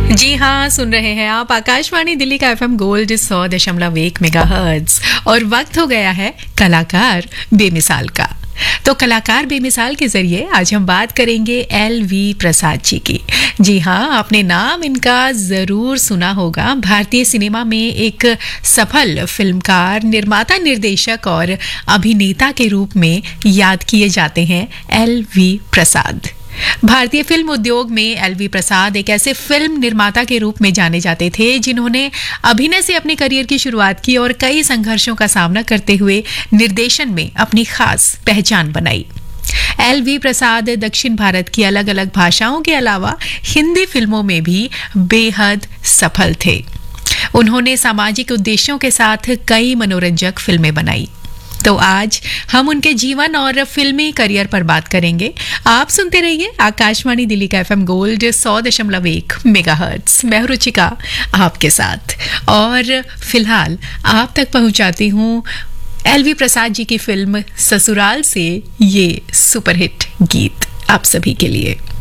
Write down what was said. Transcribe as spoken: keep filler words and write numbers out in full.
जी हाँ, सुन रहे हैं आप आकाशवाणी दिल्ली का एफएम गोल्ड सौ दशमलव एक मेगाहर्ट्ज और वक्त हो गया है कलाकार बेमिसाल का। तो कलाकार बेमिसाल के जरिए आज हम बात करेंगे एल वी प्रसाद जी की। जी हाँ, आपने नाम इनका जरूर सुना होगा। भारतीय सिनेमा में एक सफल फिल्मकार, निर्माता, निर्देशक और अभिनेता के रूप में याद किए जाते हैं एल वी प्रसाद। भारतीय फिल्म उद्योग में एल वी प्रसाद एक ऐसे फिल्म निर्माता के रूप में जाने जाते थे जिन्होंने अभिनय से अपने करियर की शुरुआत की और कई संघर्षों का सामना करते हुए निर्देशन में अपनी खास पहचान बनाई। एल वी प्रसाद दक्षिण भारत की अलग अलग भाषाओं के अलावा हिंदी फिल्मों में भी बेहद सफल थे। उन्होंने सामाजिक उद्देश्यों के साथ कई मनोरंजक फिल्में बनाई। तो आज हम उनके जीवन और फिल्मी करियर पर बात करेंगे। आप सुनते रहिए आकाशवाणी दिल्ली का एफएम गोल्ड सौ दशमलव एक मेगाहर्ट्ज। मैं रुचिका आपके साथ और फिलहाल आप तक पहुंचाती हूं एल वी प्रसाद जी की फिल्म ससुराल से ये सुपरहिट गीत आप सभी के लिए।